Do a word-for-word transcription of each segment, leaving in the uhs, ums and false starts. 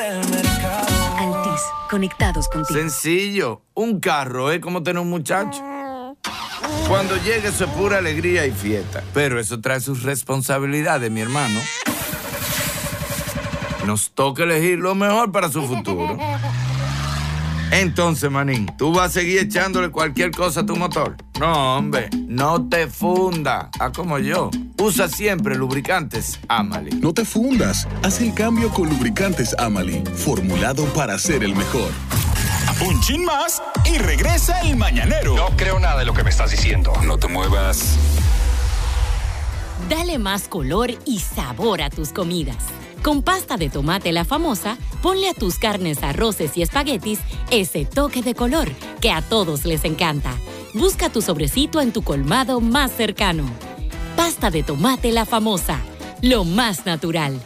Altis, conectados contigo. Sencillo, un carro es como tener un muchacho. Cuando llegue eso es pura alegría y fiesta. Pero eso trae sus responsabilidades, mi hermano. Nos toca elegir lo mejor para su futuro. Entonces, manín, ¿tú vas a seguir echándole cualquier cosa a tu motor? No, hombre, no te funda. Haz como yo. Usa siempre lubricantes Amali. No te fundas. Haz el cambio con lubricantes Amali, formulado para ser el mejor. Un chin más y regresa el mañanero. No creo nada de lo que me estás diciendo. No te muevas. Dale más color y sabor a tus comidas. Con pasta de tomate La Famosa, ponle a tus carnes, arroces y espaguetis ese toque de color que a todos les encanta. Busca tu sobrecito en tu colmado más cercano. Pasta de tomate La Famosa, lo más natural.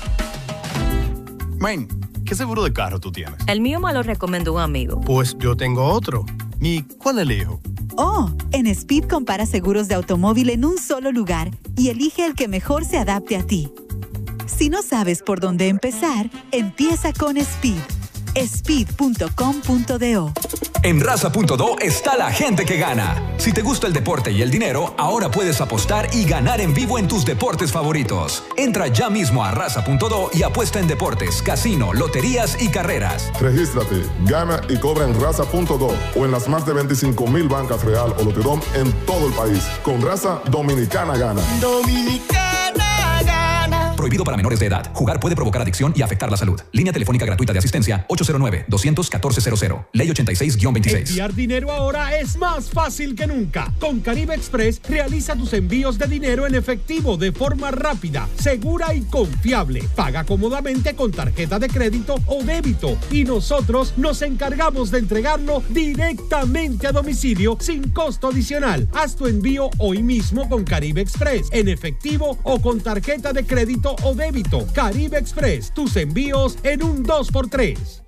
Man, ¿qué seguro de carro tú tienes? El mío me lo recomendó un amigo. Pues yo tengo otro. ¿Y cuál elijo? Oh, en Speed compara seguros de automóvil en un solo lugar y elige el que mejor se adapte a ti. Si no sabes por dónde empezar, empieza con Speed. speed punto com punto do. En raza punto do está la gente que gana. Si te gusta el deporte y el dinero, ahora puedes apostar y ganar en vivo en tus deportes favoritos. Entra ya mismo a raza punto do y apuesta en deportes, casino, loterías y carreras. Regístrate, gana y cobra en raza punto do o en las más de veinticinco mil bancas Real o Lotedom en todo el país. Con Raza, Dominicana gana. Dominicana gana. Prohibido para menores de edad. Jugar puede provocar adicción y afectar la salud. Línea telefónica gratuita de asistencia ocho cero nueve, dos uno cuatro cero cero. Ley ochenta y seis guión veintiséis. Enviar dinero ahora es más fácil que nunca. Con Caribe Express realiza tus envíos de dinero en efectivo de forma rápida, segura y confiable. Paga cómodamente con tarjeta de crédito o débito y nosotros nos encargamos de entregarlo directamente a domicilio sin costo adicional. Haz tu envío hoy mismo con Caribe Express, en efectivo o con tarjeta de crédito o débito. Caribe Express, tus envíos en un dos por tres.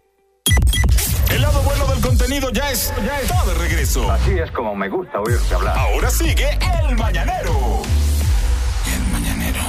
El lado bueno del contenido ya es, ya está de regreso. Así es como me gusta oírte hablar. Ahora sigue El Mañanero. El Mañanero.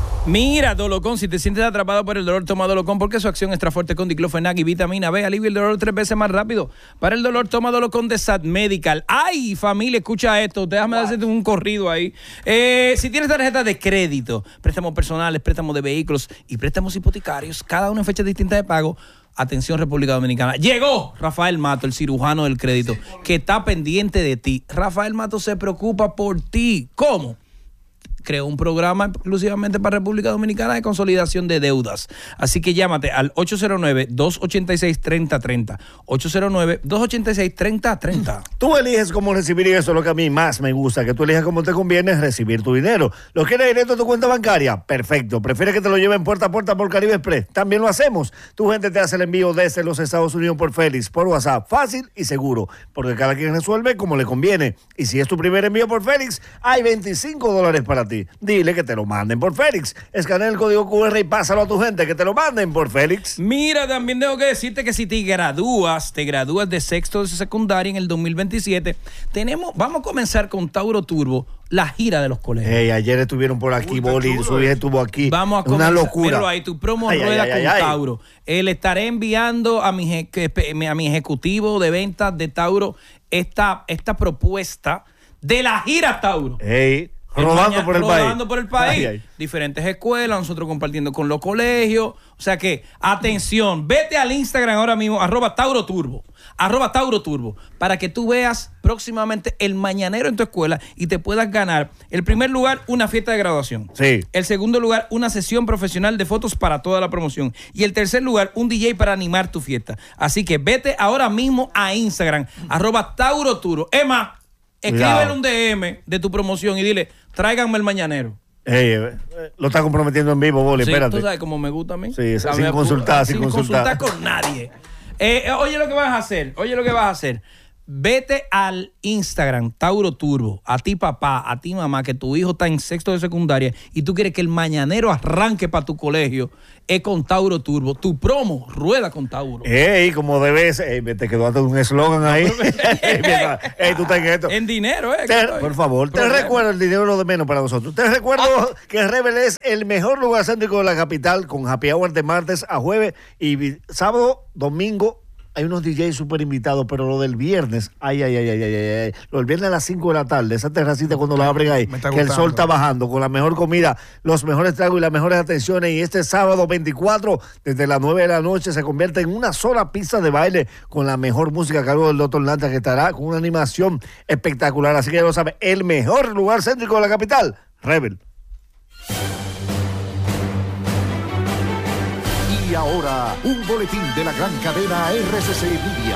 Mira, Dolocón, si te sientes atrapado por el dolor, toma Dolocón porque su acción extra fuerte con diclofenac y vitamina B alivia el dolor tres veces más rápido. Para el dolor, toma Dolocón de Sad Medical. ¡Ay, familia, escucha esto! Déjame hacerte un corrido ahí. Eh, si tienes tarjeta de crédito, préstamos personales, préstamos de vehículos y préstamos hipotecarios, cada uno en fecha distinta de pago, atención República Dominicana. Llegó Rafael Mato, el cirujano del crédito, que está pendiente de ti. Rafael Mato se preocupa por ti. ¿Cómo? Creó un programa exclusivamente para República Dominicana de consolidación de deudas. Así que llámate al ocho cero nueve, dos ocho seis, tres cero tres cero. ocho cero nueve, dos ocho seis, tres cero tres cero. Tú eliges cómo recibir y eso es lo que a mí más me gusta, que tú elijas cómo te conviene recibir tu dinero. ¿Lo quieres directo a tu cuenta bancaria? Perfecto. ¿Prefieres que te lo lleven puerta a puerta por Caribe Express? También lo hacemos. Tu gente te hace el envío desde los Estados Unidos por Félix, por WhatsApp. Fácil y seguro, porque cada quien resuelve como le conviene. Y si es tu primer envío por Félix, hay veinticinco dólares para ti. Dile que te lo manden por Félix. Escanea el código cu erre y pásalo a tu gente, que te lo manden por Félix. Mira, también tengo que decirte que si te gradúas, te gradúas de sexto de secundaria en el dos mil veintisiete, tenemos, vamos a comenzar con Tauro Turbo, la gira de los colegios. Hey, ayer estuvieron por aquí, Boli, su hija estuvo aquí. Vamos a comenzar. Una locura. Míralo ahí, tu promo ay, rueda ay, con ay, ay. Tauro. Eh, le estaré enviando a mi, a mi ejecutivo de ventas de Tauro esta, esta propuesta de la gira Tauro. Hey. Rodando mañana, por el rodando país. Rodando por el país. Ay, ay. Diferentes escuelas, nosotros compartiendo con los colegios. O sea que, atención, vete al Instagram ahora mismo, arroba Tauro Turbo, arroba Tauro Turbo, para que tú veas próximamente el mañanero en tu escuela y te puedas ganar, el primer lugar, una fiesta de graduación. Sí. El segundo lugar, una sesión profesional de fotos para toda la promoción. Y el tercer lugar, un D J para animar tu fiesta. Así que vete ahora mismo a Instagram, arroba Tauro Turbo. Emma, escríbele un D M de tu promoción y dile, tráiganme el mañanero. Hey, eh, lo está comprometiendo en vivo, Boli, sí, espérate. Tú sabes cómo me gusta a mí. Sí, sin, sin consultar, sin, sin consultar. consultar con nadie. Eh, oye lo que vas a hacer, oye lo que vas a hacer. Vete al Instagram, Tauro Turbo, a ti papá, a ti mamá, que tu hijo está en sexto de secundaria y tú quieres que el mañanero arranque para tu colegio, es con Tauro Turbo. Tu promo rueda con Tauro. Ey, como debes, ey, te quedó hasta un eslogan ahí. Ey, tú estás en esto. En dinero, eh. Te, por favor, te recuerdo, el dinero es lo de menos para nosotros. Te recuerdo ah. que Rebel es el mejor lugar céntrico de la capital, con happy hour de martes a jueves y sábado, domingo. Hay unos D Js súper invitados, pero lo del viernes, ay, ay, ay, ay, ay, ay, lo del viernes a las cinco de la tarde, esa terracita cuando la abren ahí, que el sol está bajando, con la mejor comida, los mejores tragos y las mejores atenciones. Y este sábado veinticuatro, desde las nueve de la noche, se convierte en una sola pista de baile con la mejor música a cargo del doctor Lanta, que estará con una animación espectacular. Así que ya lo sabe, el mejor lugar céntrico de la capital, Rebel. Y ahora, un boletín de la gran cadena R C C Media.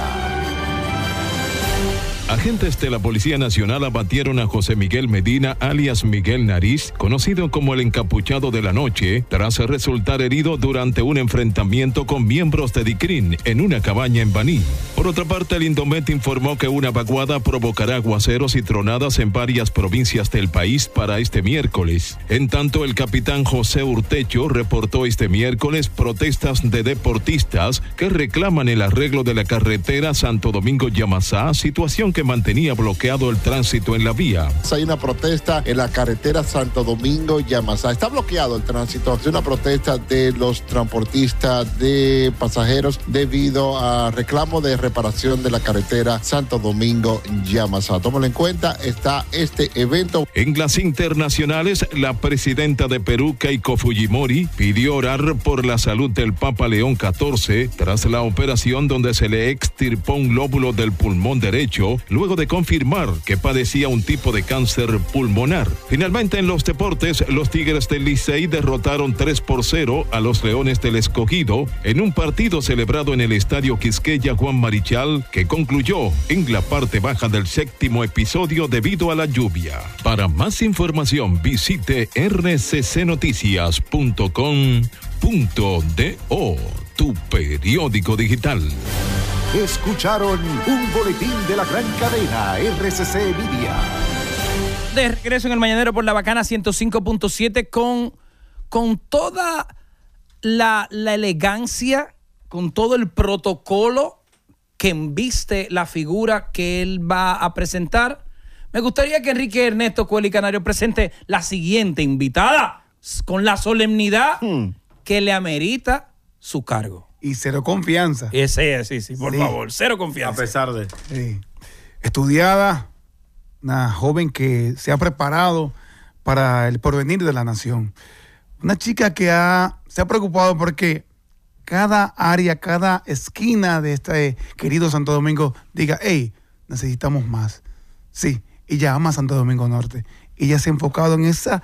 Agentes de la Policía Nacional abatieron a José Miguel Medina, alias Miguel Nariz, conocido como el encapuchado de la noche, tras resultar herido durante un enfrentamiento con miembros de DICRIN en una cabaña en Baní. Por otra parte, el Indomet informó que una vaguada provocará aguaceros y tronadas en varias provincias del país para este miércoles. En tanto, el capitán José Urtecho reportó este miércoles protestas de deportistas que reclaman el arreglo de la carretera Santo Domingo-Yamasá, situación que que mantenía bloqueado el tránsito en la vía. Hay una protesta en la carretera Santo Domingo-Yamasá. Está bloqueado el tránsito. Es una protesta de los transportistas de pasajeros debido a reclamo de reparación de la carretera Santo Domingo-Yamasá. Tómalo en cuenta, está este evento. En las internacionales, la presidenta de Perú, Keiko Fujimori, pidió orar por la salud del Papa León catorce tras la operación donde se le extirpó un lóbulo del pulmón derecho, luego de confirmar que padecía un tipo de cáncer pulmonar. Finalmente, en los deportes, los Tigres del Licey derrotaron tres por cero a los Leones del Escogido en un partido celebrado en el Estadio Quisqueya Juan Marichal, que concluyó en la parte baja del séptimo episodio debido a la lluvia. Para más información, visite r c c noticias punto com punto do, tu periódico digital. Escucharon un boletín de la gran cadena R C C Media. De regreso en el Mañanero por la Bacana ciento cinco punto siete con, con toda la, la elegancia, con todo el protocolo que embiste la figura que él va a presentar. Me gustaría que Enrique Ernesto Cueli Canario presente la siguiente invitada con la solemnidad hmm. que le amerita su cargo. Y cero confianza. Ese, sí, sí, por sí. favor, cero confianza. A pesar de... Sí. Estudiada, una joven que se ha preparado para el porvenir de la nación. Una chica que ha, se ha preocupado porque cada área, cada esquina de este querido Santo Domingo diga, hey, necesitamos más. Sí, ella ama Santo Domingo Norte. Ella se ha enfocado en esa,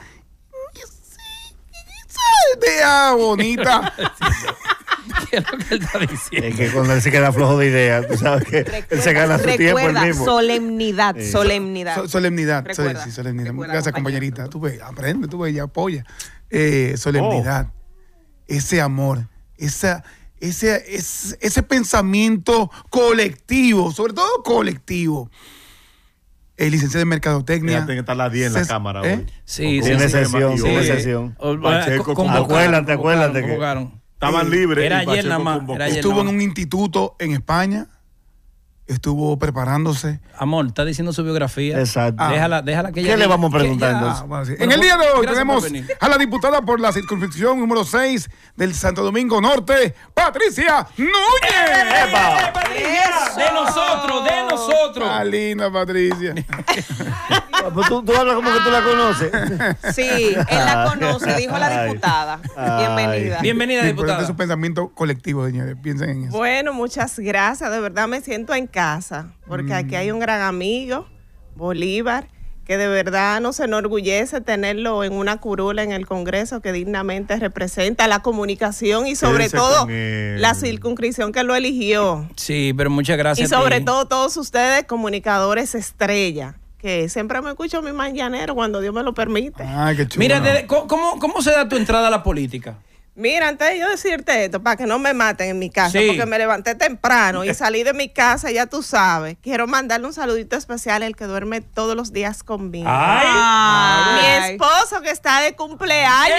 esa idea bonita. ¿Qué es lo que él está diciendo? Es que cuando él se queda flojo de ideas, tú sabes que recuerda, él se gana su tiempo él mismo. Solemnidad, sí. solemnidad. So, solemnidad, recuerda, sí, solemnidad. recuerda, Gracias, compañerita. Tú ves, aprende, tú ves, ya apoya. Eh, solemnidad, oh. ese amor, esa, ese, ese, ese pensamiento colectivo, sobre todo colectivo. El licenciado en Mercadotecnia. Tiene que estar las diez en la cámara hoy. Sí, sí. Tiene sesión, tiene sesión. Acuérdate, acuérdate que... Estaban libres. Era ayer nada más. Estuvo en un instituto en España. Estuvo preparándose. Amor, está diciendo su biografía. Exacto. Déjala, déjala que ella. ¿Qué le vamos a preguntar entonces? Ah, en el día de hoy tenemos a la diputada por la circunscripción número seis del Santo Domingo Norte, Patricia Núñez. ¡Epa! ¡Patricia! De nosotros, de nosotros. Ah, linda Patricia. Pues tú, tú hablas como que tú la conoces. Sí, él la conoce, dijo la diputada. Ay. Bienvenida. Bienvenida, diputada. Es su pensamiento colectivo, señores. Piensen en eso. Bueno, muchas gracias. De verdad me siento en casa, porque mm. aquí hay un gran amigo, Bolívar, que de verdad nos enorgullece tenerlo en una curula en el Congreso que dignamente representa la comunicación y sobre Quédese todo la circunscripción que lo eligió. Sí, pero muchas gracias. Y sobre todo todos ustedes, comunicadores estrella, que siempre me escucho mi mañanero cuando Dios me lo permite. Ah, qué chulo. Mira, ¿cómo, ¿cómo se da tu entrada a la política? Mira, antes de yo decirte esto, para que no me maten en mi casa, Sí. porque me levanté temprano y salí de mi casa, ya tú sabes. Quiero mandarle un saludito especial al que duerme todos los días conmigo. ¡Ay! Mi esposo que está de cumpleaños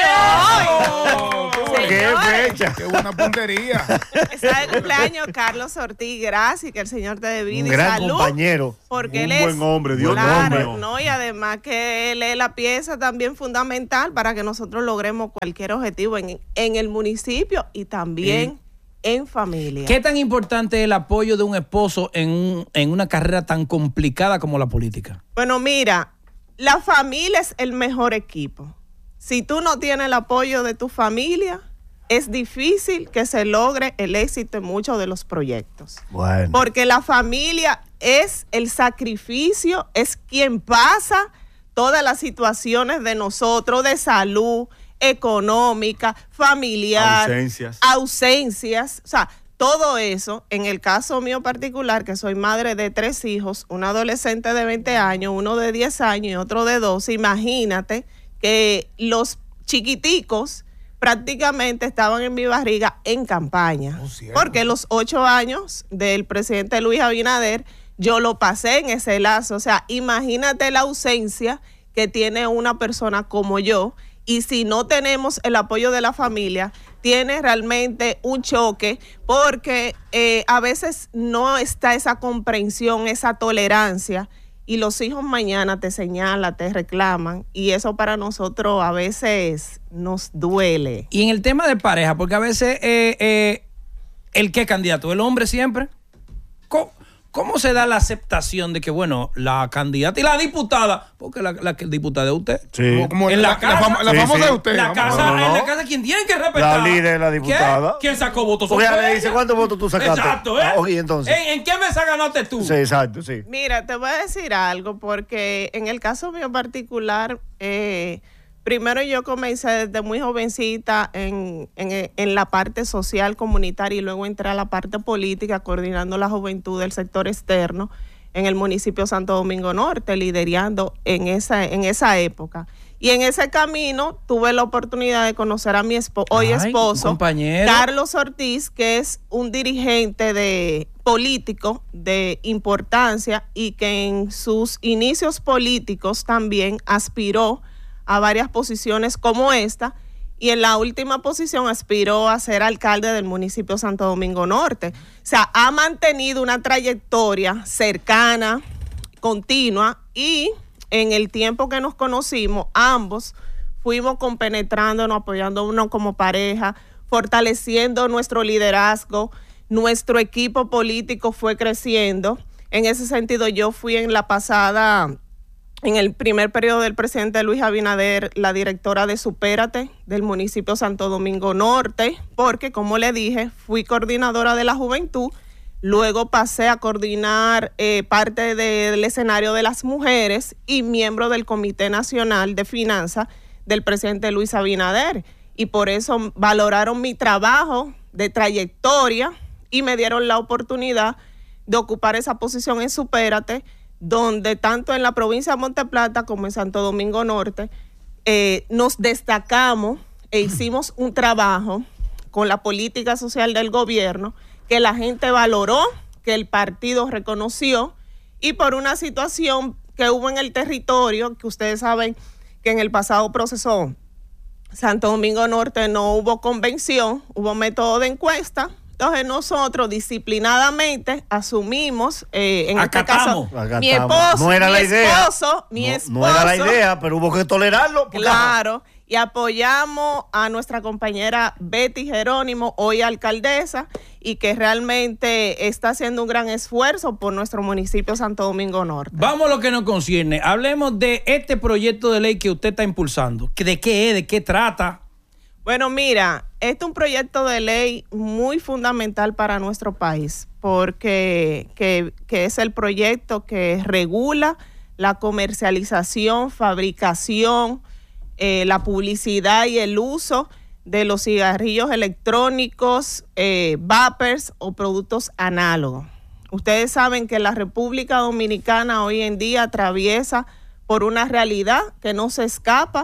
hoy. ¡Qué Señores, fecha! ¡Qué buena puntería! está de cumpleaños Carlos Ortiz. Gracias, que el Señor te dé vida Un y gran salud. compañero. Porque Un él es buen hombre, Dios claro, mío. no, y además que él es la pieza también fundamental para que nosotros logremos cualquier objetivo en, en el municipio y también en familia. ¿Qué tan importante es el apoyo de un esposo en, un- en una carrera tan complicada como la política? Bueno, mira, la familia es el mejor equipo. Si tú no tienes el apoyo de tu familia, es difícil que se logre el éxito en muchos de los proyectos. Bueno. Porque la familia es el sacrificio, es quien pasa todas las situaciones de nosotros, de salud, económica, familiar, Ausencias. ausencias, o sea, todo eso, en el caso mío particular, que soy madre de tres hijos, un adolescente de veinte años, uno de diez años y otro de doce, imagínate que los chiquiticos prácticamente estaban en mi barriga en campaña, porque los ocho años del presidente Luis Abinader, yo lo pasé en ese lazo, o sea, imagínate la ausencia que tiene una persona como yo, y si no tenemos el apoyo de la familia, tiene realmente un choque, porque eh, a veces no está esa comprensión, esa tolerancia, y los hijos mañana te señalan, te reclaman, y eso para nosotros a veces nos duele. Y en el tema de pareja, porque a veces eh, eh, el que candidato, el hombre siempre. ¿Cómo, cómo se da la aceptación de que, bueno, la candidata y la diputada, porque la, la diputada de usted? Sí. Como, como En la, la la casa. fam- la Sí, famosa sí. de usted. La vamos. casa, no, no. en la casa, ¿quién tiene que respetar? La líder, la diputada. ¿Quién, ¿Quién sacó votos? Porque ella Fue le dice, ella. ¿cuántos votos tú sacaste? Exacto, ¿eh? Ah, ok, entonces. ¿En, ¿En qué mesa ganaste tú? Sí, exacto, sí. Mira, te voy a decir algo, porque en el caso mío particular, eh, primero yo comencé desde muy jovencita en, en, en la parte social comunitaria y luego entré a la parte política coordinando la juventud del sector externo en el municipio Santo Domingo Norte, liderando en esa, en esa época. Y en ese camino tuve la oportunidad de conocer a mi espo- hoy Ay, esposo, compañero. Carlos Ortiz, que es un dirigente de político de importancia y que en sus inicios políticos también aspiró a varias posiciones como esta, y en la última posición aspiró a ser alcalde del municipio Santo Domingo Norte. O sea, ha mantenido una trayectoria cercana, continua, y en el tiempo que nos conocimos, ambos fuimos compenetrándonos, apoyándonos como pareja, fortaleciendo nuestro liderazgo. Nuestro equipo político fue creciendo. En ese sentido, yo fui en la pasada, en el primer periodo del presidente Luis Abinader, la directora de Supérate del municipio Santo Domingo Norte, porque, como le dije, fui coordinadora de la juventud. Luego pasé a coordinar eh, parte de, del escenario de las mujeres y miembro del Comité Nacional de Finanzas del presidente Luis Abinader. Y por eso valoraron mi trabajo de trayectoria y me dieron la oportunidad de ocupar esa posición en Supérate, donde tanto en la provincia de Monte Plata como en Santo Domingo Norte eh, nos destacamos e hicimos un trabajo con la política social del gobierno que la gente valoró, que el partido reconoció, y por una situación que hubo en el territorio, que ustedes saben que en el pasado proceso Santo Domingo Norte no hubo convención, hubo método de encuesta. Entonces nosotros disciplinadamente asumimos, eh, en Acatamos. este caso, Acatamos. mi esposo, No era mi la idea. esposo, mi No, esposo, no era la idea, pero hubo que tolerarlo. porque- claro, y apoyamos a nuestra compañera Betty Jerónimo, hoy alcaldesa, y que realmente está haciendo un gran esfuerzo por nuestro municipio Santo Domingo Norte. Vamos a lo que nos concierne. Hablemos de este proyecto de ley que usted está impulsando. ¿De qué es? ¿De qué trata? Bueno, mira, este es un proyecto de ley muy fundamental para nuestro país, porque que, que es el proyecto que regula la comercialización, fabricación, eh, la publicidad y el uso de los cigarrillos electrónicos, eh, vapers o productos análogos. Ustedes saben que la República Dominicana hoy en día atraviesa por una realidad que no se escapa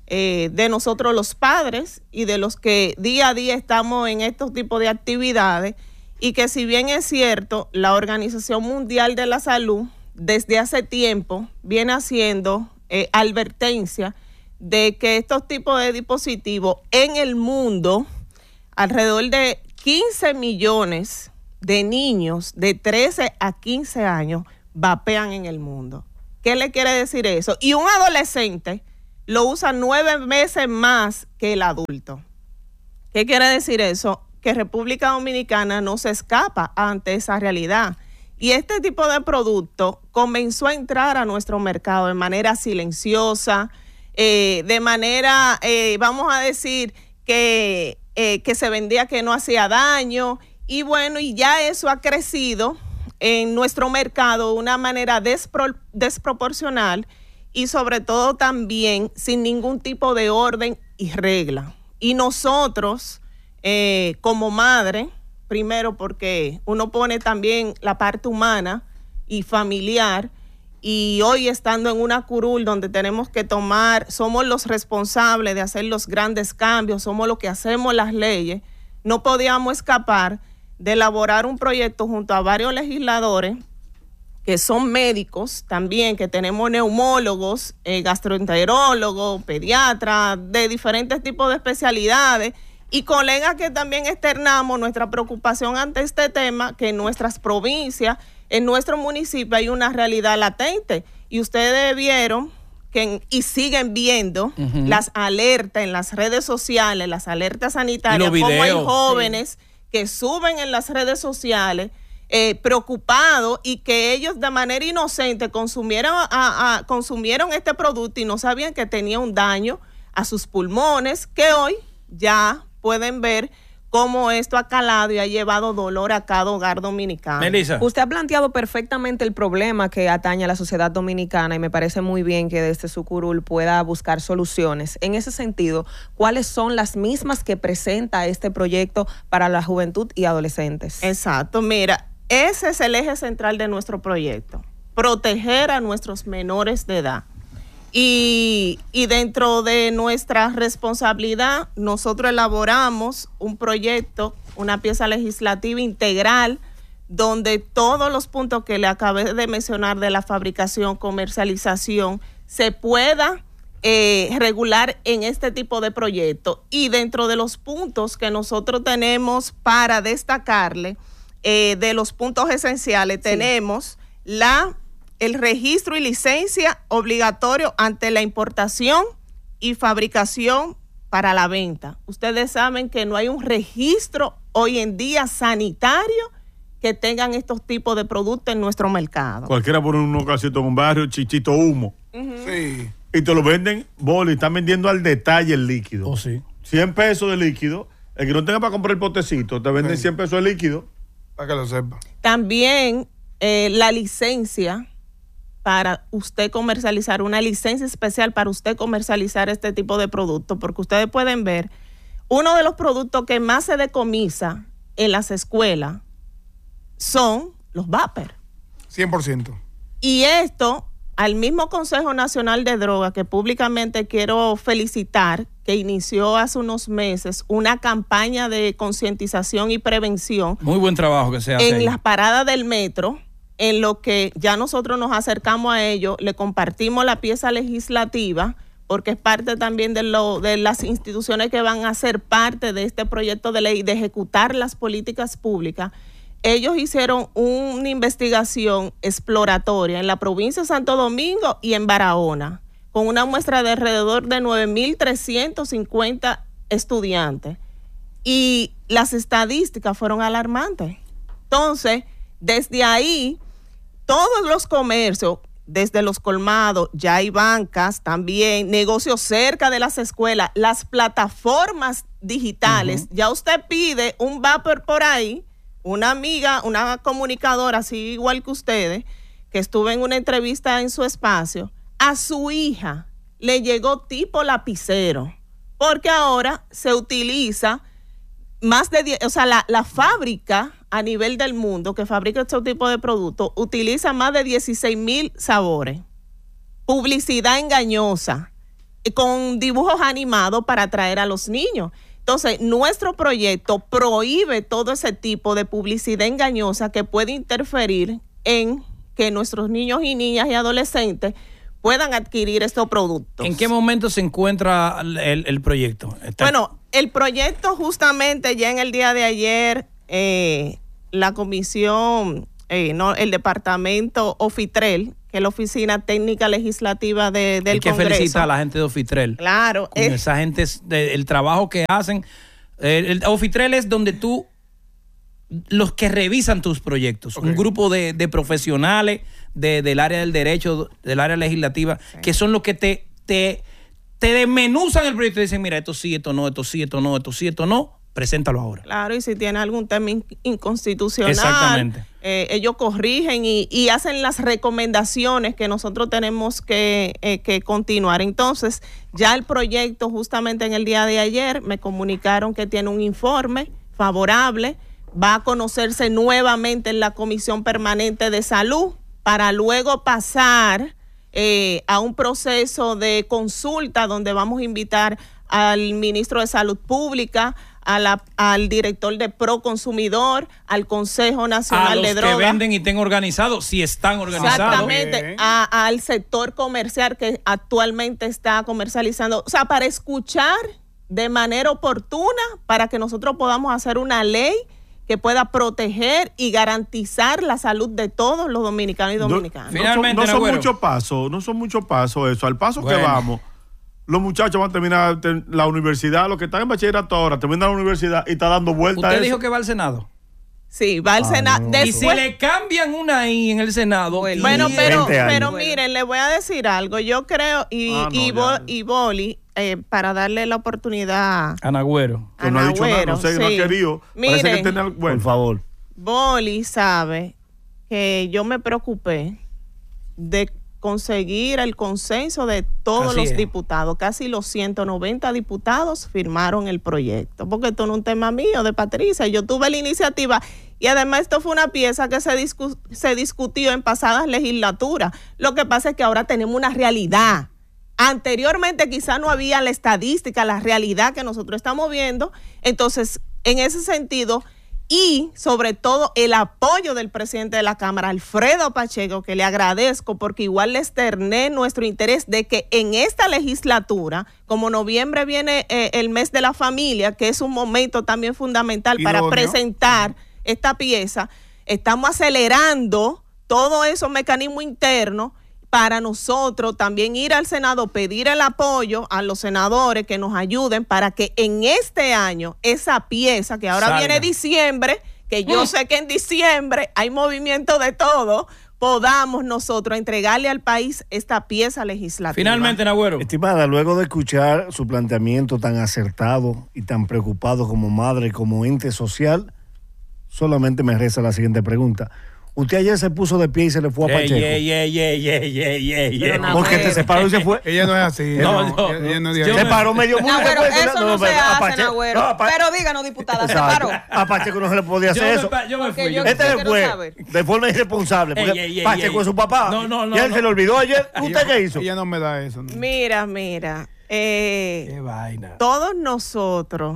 eh, de nosotros los padres y de los que día a día estamos en estos tipos de actividades, y que si bien es cierto, la Organización Mundial de la Salud desde hace tiempo viene haciendo eh, advertencia de que estos tipos de dispositivos en el mundo, alrededor de quince millones de niños de trece a quince años vapean en el mundo. ¿Qué le quiere decir eso? Y un adolescente lo usa nueve veces más que el adulto. ¿Qué quiere decir eso? Que República Dominicana no se escapa ante esa realidad. Y este tipo de producto comenzó a entrar a nuestro mercado de manera silenciosa, eh, de manera, eh, vamos a decir, que, eh, que se vendía que no hacía daño. Y bueno, y ya eso ha crecido en nuestro mercado de una manera despro, desproporcional y sobre todo también sin ningún tipo de orden y regla. Y nosotros, eh, como madre, primero porque uno pone también la parte humana y familiar, y hoy estando en una curul donde tenemos que tomar, somos los responsables de hacer los grandes cambios, somos los que hacemos las leyes, no podíamos escapar de elaborar un proyecto junto a varios legisladores que son médicos también, que tenemos neumólogos, eh, gastroenterólogos, pediatras, de diferentes tipos de especialidades, y colegas que también externamos nuestra preocupación ante este tema, que en nuestras provincias, en nuestro municipio hay una realidad latente. Y ustedes vieron que en, y siguen viendo uh-huh. las alertas en las redes sociales, las alertas sanitarias, como hay jóvenes sí. que suben en las redes sociales eh, preocupados, y que ellos de manera inocente consumieron, a, a, consumieron este producto y no sabían que tenía un daño a sus pulmones, que hoy ya pueden ver cómo esto ha calado y ha llevado dolor a cada hogar dominicano. Melissa. Usted ha planteado perfectamente el problema que atañe a la sociedad dominicana, y me parece muy bien que desde su curul pueda buscar soluciones. En ese sentido, ¿cuáles son las mismas que presenta este proyecto para la juventud y adolescentes? Exacto, mira, ese es el eje central de nuestro proyecto, proteger a nuestros menores de edad. Y, y dentro de nuestra responsabilidad, nosotros elaboramos un proyecto, una pieza legislativa integral, donde todos los puntos que le acabé de mencionar de la fabricación, comercialización, se pueda eh, regular en este tipo de proyecto. Y dentro de los puntos que nosotros tenemos para destacarle, eh, de los puntos esenciales, sí. tenemos la... el registro y licencia obligatorio ante la importación y fabricación para la venta. Ustedes saben que no hay un registro hoy en día sanitario que tengan estos tipos de productos en nuestro mercado. Cualquiera por unos casitos en un barrio, chichito humo. Uh-huh. Sí. Y te lo venden, boli, están vendiendo al detalle el líquido. Oh, sí. cien pesos de líquido. El que no tenga para comprar el potecito, te venden sí. cien pesos de líquido. Para que lo sepa. También eh, la licencia para usted comercializar, una licencia especial para usted comercializar este tipo de productos, porque ustedes pueden ver, uno de los productos que más se decomisa en las escuelas son los vapers. cien por ciento. Y esto, al mismo Consejo Nacional de Drogas, que públicamente quiero felicitar, que inició hace unos meses una campaña de concientización y prevención. Muy buen trabajo que se hace en ahí. las paradas del metro, en lo que ya nosotros nos acercamos a ello, le compartimos la pieza legislativa, porque es parte también de, lo, de las instituciones que van a ser parte de este proyecto de ley, de ejecutar las políticas públicas. Ellos hicieron una investigación exploratoria en la provincia de Santo Domingo y en Barahona, con una muestra de alrededor de nueve mil trescientos cincuenta estudiantes. Y las estadísticas fueron alarmantes. Entonces, desde ahí, todos los comercios, desde los colmados, ya hay bancas también, negocios cerca de las escuelas, las plataformas digitales. Uh-huh. Ya usted pide un vapor por ahí, una amiga, una comunicadora, así igual que ustedes, que estuve en una entrevista en su espacio, a su hija le llegó tipo lapicero, porque ahora se utiliza más de diez, o sea, la, la fábrica a nivel del mundo que fabrica este tipo de productos utiliza más de dieciséis mil sabores. Publicidad engañosa. con dibujos animados para atraer a los niños. Entonces, nuestro proyecto prohíbe todo ese tipo de publicidad engañosa que puede interferir en que nuestros niños y niñas y adolescentes puedan adquirir estos productos. ¿En qué momento se encuentra el, el proyecto? Está... Bueno, el proyecto justamente ya en el día de ayer, eh, la comisión, eh, no, el departamento Ofitrel, que es la Oficina Técnica Legislativa de, del Hay que Congreso. felicitar a la gente de Ofitrel. Claro. Con Es, esa gente, de, el trabajo que hacen. El, el Ofitrel es donde tú, los que revisan tus proyectos, okay. Un grupo de, de profesionales de, del área del derecho, del área legislativa, sí. Que son los que te, te, te desmenuzan el proyecto y dicen, mira, esto sí, esto no, esto sí, esto no, esto sí, esto no. Preséntalo ahora. Claro, y si tiene algún tema in- inconstitucional, exactamente. Eh, ellos corrigen y, y hacen las recomendaciones que nosotros tenemos que, eh, que continuar. Entonces, ya el proyecto, justamente en el día de ayer, me comunicaron que tiene un informe favorable, va a conocerse nuevamente en la Comisión Permanente de Salud para luego pasar eh, a un proceso de consulta donde vamos a invitar al ministro de Salud Pública, a la, al director de Proconsumidor, al Consejo Nacional de Drogas. A los que venden y estén organizados, si están organizados. Exactamente, a, al sector comercial que actualmente está comercializando. O sea, para escuchar de manera oportuna, para que nosotros podamos hacer una ley que pueda proteger y garantizar la salud de todos los dominicanos y dominicanas. No, Finalmente, no son, no son muchos pasos, no son muchos pasos eso. Al paso bueno. que vamos, los muchachos van a terminar la universidad, los que están en bachillerato ahora, terminan la universidad y está dando vueltas. ¿Usted eso. dijo que va al Senado? Sí, va al ah, Senado. No. Y si le cambian una I en el Senado. Bueno, pero, pero miren, le voy a decir algo. Yo creo, y, ah, no, y, Bo, y Boli, eh, para darle la oportunidad. Anagüero. Que no ha dicho nada, no sé, sí. no ha querido. Miren, Parece que tiene, bueno. Por favor. Boli sabe que yo me preocupé de conseguir el consenso de todos Así los es. diputados. Casi los ciento noventa diputados firmaron el proyecto, porque esto no es un tema mío, de Patricia. Yo tuve la iniciativa y además esto fue una pieza que se, discu- se discutió en pasadas legislaturas. Lo que pasa es que ahora tenemos una realidad. Anteriormente quizá no había la estadística, la realidad que nosotros estamos viendo. Entonces, en ese sentido, y sobre todo el apoyo del presidente de la Cámara, Alfredo Pacheco, que le agradezco porque igual le externé nuestro interés de que en esta legislatura, como noviembre viene eh, el mes de la familia, que es un momento también fundamental para Idóneo. presentar esta pieza, estamos acelerando todos esos mecanismos internos para nosotros también ir al Senado, pedir el apoyo a los senadores que nos ayuden para que en este año esa pieza, que ahora Salga. viene diciembre, que yo sé que en diciembre hay movimiento de todo, podamos nosotros entregarle al país esta pieza legislativa. Finalmente, Nagüero. Estimada, luego de escuchar su planteamiento tan acertado y tan preocupado como madre y como ente social, solamente me resta la siguiente pregunta. Usted ayer se puso de pie y se le fue a Pacheco. Ey, ey, ey, ey, ey, ey, ey. Porque te separó y se fue. Ella no es así. No, no, no, ella no es se paró medio mundo. No, pero eso no, no se hace, Pacheco, Nagüero. no, pa- pero díganos, diputada, se paró. A Pacheco no se le podía hacer yo eso. Me, yo me fui. Yo este se fue de forma irresponsable. Porque ey, ey, ey, Pacheco ey. es su papá. No, no, no. Y él no. se le olvidó ayer. ¿Usted ella, qué hizo? Ella no me da eso. No. Mira, mira. Eh, Qué vaina. Todos nosotros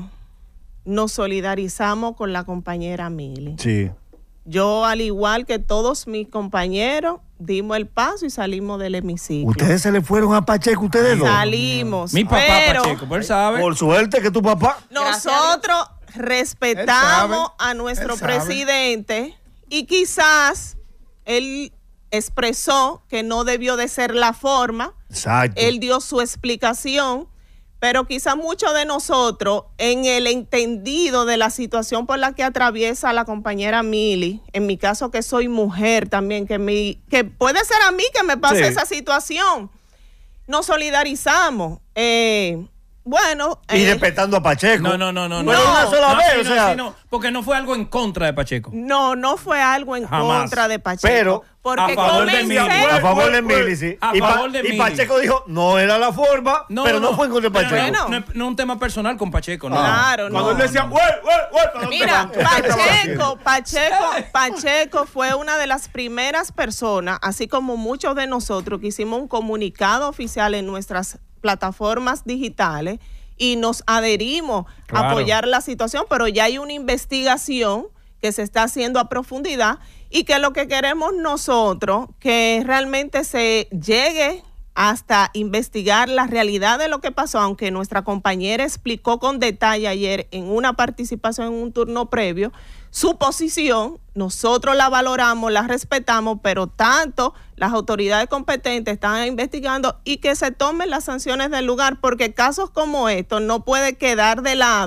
nos solidarizamos con la compañera Mili. Sí. Yo, al igual que todos mis compañeros, dimos el paso y salimos del hemiciclo. Ustedes se le fueron a Pacheco, ustedes dos. Salimos. Mi papá pero Pacheco, pues él sabe. Por suerte que tu papá. Nosotros respetamos a nuestro presidente y quizás él expresó que no debió de ser la forma. Exacto. Él dio su explicación. Pero quizá muchos de nosotros, en el entendido de la situación por la que atraviesa la compañera Mili, en mi caso que soy mujer también, que, mi, que puede ser a mí que me pase sí. esa situación, nos solidarizamos. Eh, bueno. Y eh, respetando a Pacheco. No, no, no, no. Pero no, una sola no, vez, sí, o sea. No, sí, no, porque no fue algo en contra de Pacheco. No, no fue algo en Jamás. contra de Pacheco. Pero porque a favor comencé, de Mili. A favor de Mili, sí. A y, pa- favor de y Mili. Pacheco dijo, no era la forma, No, pero no, no, fue en contra de pero Pacheco. Bueno. No, es- no es un tema personal con Pacheco, ¿no? Claro, Cuando no. él decía, güey, güey, güey, ¿para dónde Mira, van? ¿Qué estaban Pacheco, haciendo? Pacheco, Pacheco fue una de las primeras personas, así como muchos de nosotros, que hicimos un comunicado oficial en nuestras plataformas digitales y nos adherimos Claro. a apoyar la situación, pero ya hay una investigación que se está haciendo a profundidad y que lo que queremos nosotros, que realmente se llegue hasta investigar la realidad de lo que pasó, aunque nuestra compañera explicó con detalle ayer en una participación en un turno previo, su posición, nosotros la valoramos, la respetamos, pero tanto las autoridades competentes están investigando y que se tomen las sanciones del lugar, porque casos como estos no puede quedar de lado